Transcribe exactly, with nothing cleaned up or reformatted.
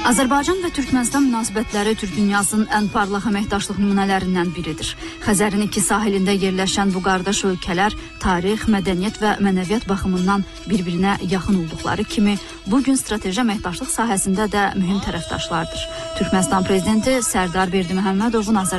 Azərbaycan və Türkmənistan münasibətləri Türk dünyasının ən parlaq əməkdaşlıq nümunələrindən biridir. Xəzərin iki sahilində yerləşən bu qardaş ölkələr tarix, mədəniyyət və mənəviyyat baxımından bir-birinə yaxın olduqları kimi bu gün strateji əməkdaşlıq sahəsində də mühüm tərəfdaşlardır. Türkmənistan prezidenti Sərdar Berdiməhəmmədovun Azərbaycan